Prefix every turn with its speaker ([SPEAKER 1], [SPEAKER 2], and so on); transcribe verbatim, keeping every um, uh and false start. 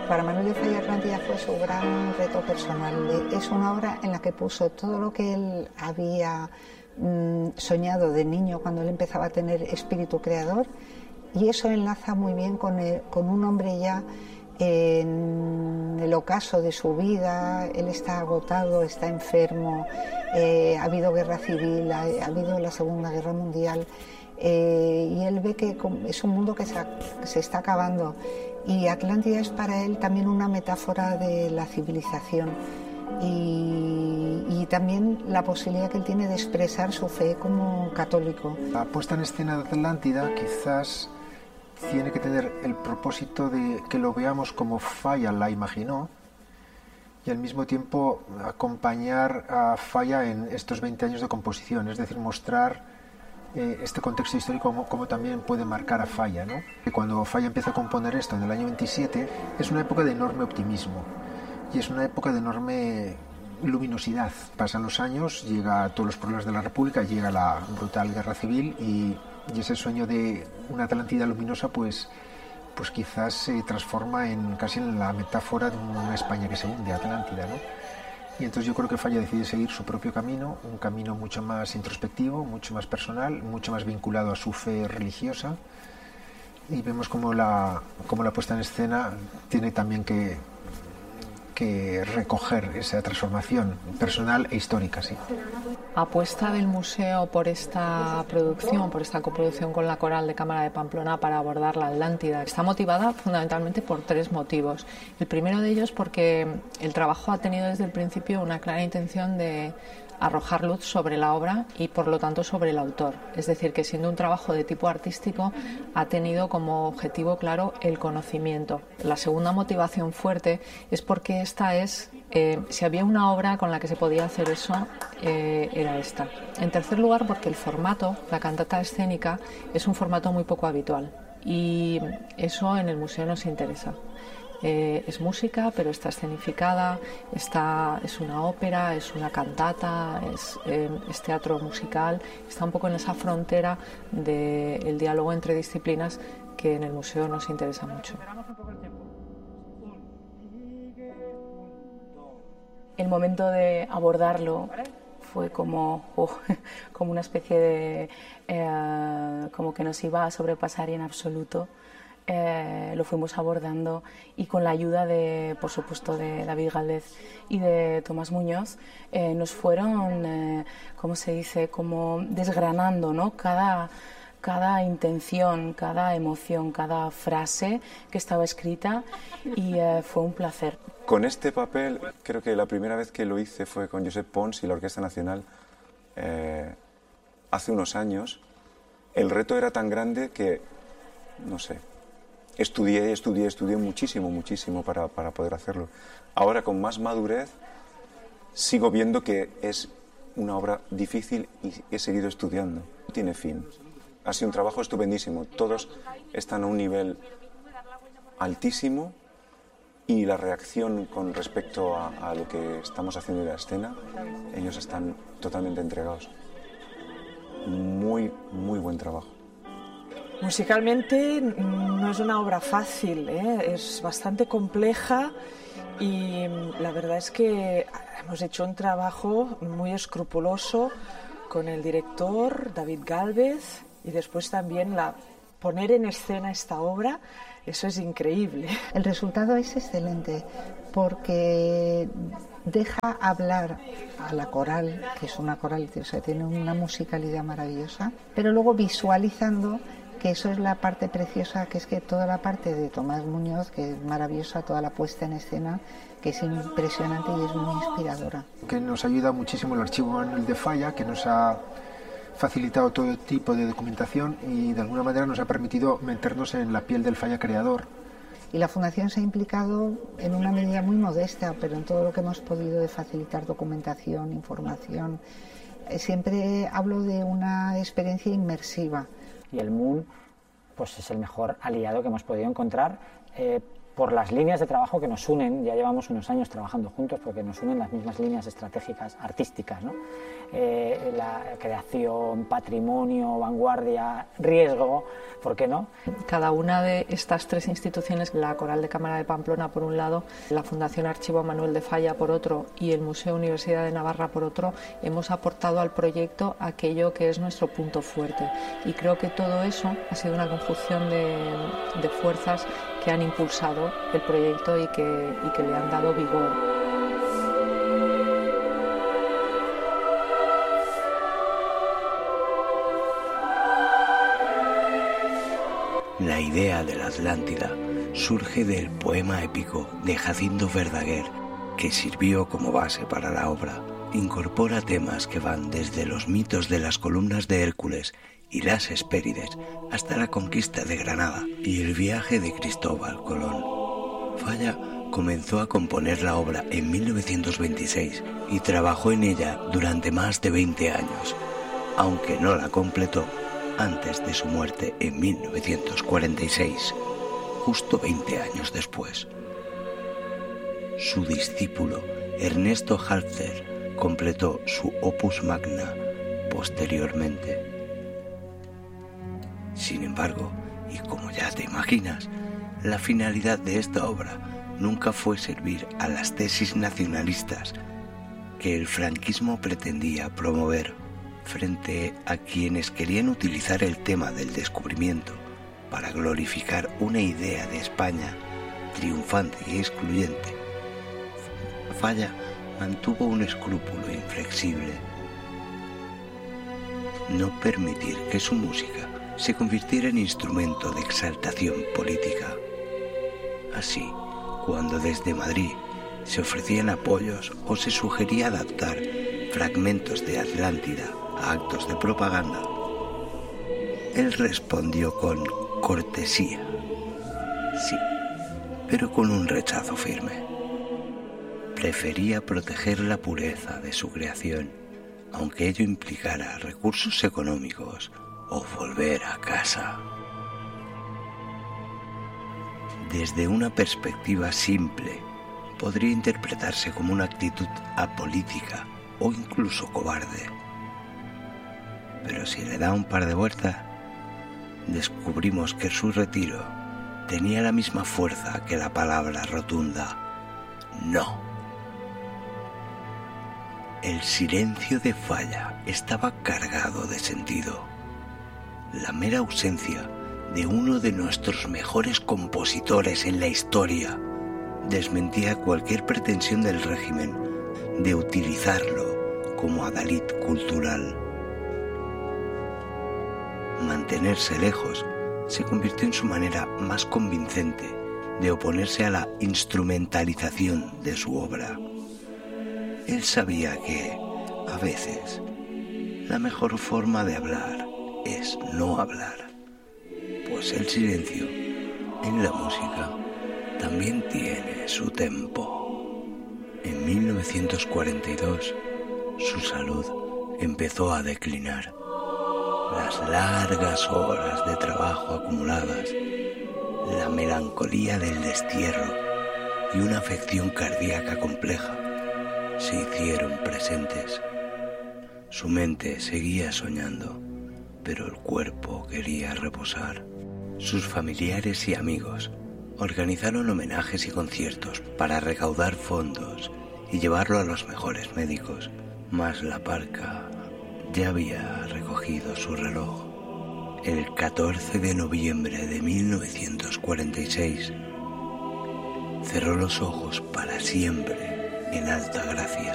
[SPEAKER 1] Para Manuel de Falla, Atlántida fue su gran reto personal. Es una obra en la que puso todo lo que él había mm, soñado de niño cuando él empezaba a tener espíritu creador, y eso enlaza muy bien con, el, con un hombre ya en el ocaso de su vida. Él está agotado, está enfermo, eh, ha habido guerra civil, ha, ha habido la Segunda Guerra Mundial, eh, y él ve que es un mundo que se, que se está acabando, y Atlántida es para él también una metáfora de la civilización y, y también la posibilidad que él tiene de expresar su fe como católico.
[SPEAKER 2] La puesta en escena de Atlántida quizás tiene que tener el propósito de que lo veamos como Falla la imaginó, y al mismo tiempo acompañar a Falla en estos veinte años de composición, es decir, mostrar eh, este contexto histórico como, como también puede marcar a Falla, ¿no? Que cuando Falla empieza a componer esto en el año veintisiete es una época de enorme optimismo y es una época de enorme luminosidad. Pasan los años, llega todos los problemas de la República, llega la brutal guerra civil y, y ese sueño de una Atlántida luminosa pues, pues quizás se transforma en casi en la metáfora de una España que se hunde, Atlántida, ¿no? Y entonces yo creo que Falla decide seguir su propio camino, un camino mucho más introspectivo, mucho más personal, mucho más vinculado a su fe religiosa, y vemos como la, como la puesta en escena tiene también que, que recoger esa transformación personal e histórica, sí.
[SPEAKER 3] Apuesta del museo por esta producción, por esta coproducción con la Coral de Cámara de Pamplona para abordar la Atlántida, está motivada fundamentalmente por tres motivos. El primero de ellos porque el trabajo ha tenido desde el principio una clara intención de arrojar luz sobre la obra y por lo tanto sobre el autor. Es decir, que siendo un trabajo de tipo artístico ha tenido como objetivo claro el conocimiento. La segunda motivación fuerte es porque esta es, eh, si había una obra con la que se podía hacer eso, eh, era esta. En tercer lugar, porque el formato, la cantata escénica, es un formato muy poco habitual y eso en el museo nos interesa. Eh, es música, pero está escenificada, está, es una ópera, es una cantata, es, eh, es teatro musical, está un poco en esa frontera del diálogo entre disciplinas que en el museo nos interesa mucho.
[SPEAKER 4] El momento de abordarlo fue como, oh, como una especie de... Eh, como que nos iba a sobrepasar en absoluto. Eh, lo fuimos abordando y con la ayuda de, por supuesto, de David Gálvez y de Tomás Muñoz, eh, nos fueron, eh, ¿cómo se dice?, como desgranando, ¿no?, cada, cada intención, cada emoción, cada frase que estaba escrita, y eh, fue un placer.
[SPEAKER 5] Con este papel, creo que la primera vez que lo hice fue con Josep Pons y la Orquesta Nacional, eh, hace unos años. El reto era tan grande que, no sé, Estudié, estudié, estudié muchísimo, muchísimo para, para poder hacerlo. Ahora, con más madurez, sigo viendo que es una obra difícil y he seguido estudiando. No tiene fin. Ha sido un trabajo estupendísimo. Todos están a un nivel altísimo y la reacción con respecto a, a lo que estamos haciendo en la escena, ellos están totalmente entregados. Muy, muy buen trabajo.
[SPEAKER 6] Musicalmente no es una obra fácil, ¿eh? Es bastante compleja y la verdad es que hemos hecho un trabajo muy escrupuloso con el director David Gálvez y después también la, poner en escena esta obra, eso es increíble.
[SPEAKER 1] El resultado es excelente porque deja hablar a la coral, que es una coral, o sea, tiene una musicalidad maravillosa, pero luego visualizando, que eso es la parte preciosa, que es que toda la parte de Tomás Muñoz, que es maravillosa, toda la puesta en escena, que es impresionante y es muy inspiradora.
[SPEAKER 2] Que nos ayuda muchísimo el archivo Manuel de Falla, que nos ha facilitado todo tipo de documentación y de alguna manera nos ha permitido meternos en la piel del Falla creador.
[SPEAKER 1] Y la Fundación se ha implicado en una medida muy modesta, pero en todo lo que hemos podido de facilitar documentación, información. Siempre hablo de una experiencia inmersiva.
[SPEAKER 7] Y el M U N pues es el mejor aliado que hemos podido encontrar, eh, por las líneas de trabajo que nos unen. Ya llevamos unos años trabajando juntos porque nos unen las mismas líneas estratégicas artísticas, ¿no? Eh, la creación, patrimonio, vanguardia, riesgo, ¿por qué no?
[SPEAKER 3] Cada una de estas tres instituciones, la Coral de Cámara de Pamplona por un lado, la Fundación Archivo Manuel de Falla por otro y el Museo Universidad de Navarra por otro, hemos aportado al proyecto aquello que es nuestro punto fuerte. Y creo que todo eso ha sido una conjunción de, de fuerzas que han impulsado el proyecto y que, y que le han dado vigor.
[SPEAKER 8] La idea de la Atlántida surge del poema épico de Jacinto Verdaguer, que sirvió como base para la obra. Incorpora temas que van desde los mitos de las columnas de Hércules y las Hespérides hasta la conquista de Granada y el viaje de Cristóbal Colón. Falla comenzó a componer la obra en mil novecientos veintiséis y trabajó en ella durante más de veinte años, aunque no la completó antes de su muerte en mil novecientos cuarenta y seis, justo veinte años después. Su discípulo Ernesto Halffter completó su opus magna posteriormente. Sin embargo, y como ya te imaginas, la finalidad de esta obra nunca fue servir a las tesis nacionalistas que el franquismo pretendía promover frente a quienes querían utilizar el tema del descubrimiento para glorificar una idea de España triunfante y excluyente. Falla mantuvo un escrúpulo inflexible: no permitir que su música se convirtiera en instrumento de exaltación política. Así, cuando desde Madrid se ofrecían apoyos o se sugería adaptar fragmentos de Atlántida a actos de propaganda, él respondió con cortesía, sí, pero con un rechazo firme. Prefería proteger la pureza de su creación, aunque ello implicara recursos económicos o volver a casa. Desde una perspectiva simple, podría interpretarse como una actitud apolítica o incluso cobarde. Pero si le da un par de vueltas, descubrimos que su retiro tenía la misma fuerza que la palabra rotunda no. El silencio de Falla estaba cargado de sentido. La mera ausencia de uno de nuestros mejores compositores en la historia desmentía cualquier pretensión del régimen de utilizarlo como adalid cultural. Mantenerse lejos se convirtió en su manera más convincente de oponerse a la instrumentalización de su obra. Él sabía que, a veces, la mejor forma de hablar es no hablar, pues el silencio en la música también tiene su tempo. En mil novecientos cuarenta y dos, su salud empezó a declinar. Las largas horas de trabajo acumuladas, la melancolía del destierro y una afección cardíaca compleja se hicieron presentes. Su mente seguía soñando, pero el cuerpo quería reposar. Sus familiares y amigos organizaron homenajes y conciertos para recaudar fondos y llevarlo a los mejores médicos, mas la parca ya había recogido su reloj. El catorce de noviembre de mil novecientos cuarenta y seis cerró los ojos para siempre en Alta Gracia.